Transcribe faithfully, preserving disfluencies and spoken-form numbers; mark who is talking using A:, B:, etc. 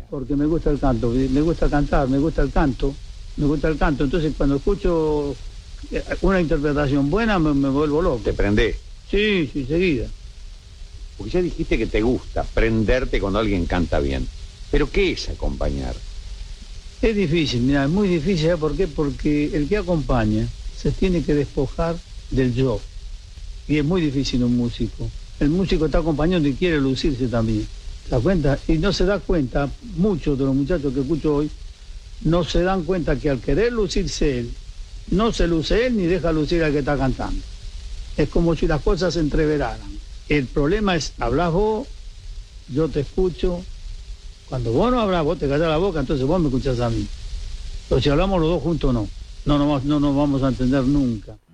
A: porque me gusta el canto, me gusta cantar, me gusta el canto, me gusta el canto. Entonces cuando escucho una interpretación buena me, me vuelvo loco.
B: ¿Te prendés?
A: Sí, sí, seguida.
B: Porque ya dijiste que te gusta prenderte cuando alguien canta bien. ¿Pero qué es acompañar?
A: Es difícil, mira, es muy difícil, ¿sabes por qué? Porque el que acompaña se tiene que despojar del yo. Y es muy difícil un músico. El músico está acompañando y quiere lucirse también. ¿Te das cuenta? Y no se da cuenta, muchos de los muchachos que escucho hoy, no se dan cuenta que al querer lucirse él, no se luce él ni deja lucir al que está cantando. Es como si las cosas se entreveraran. El problema es, hablas vos, yo te escucho. Cuando vos no hablas, vos te callas la boca, entonces vos me escuchás a mí. Pero si hablamos los dos juntos, no. No, no, no nos vamos a entender nunca.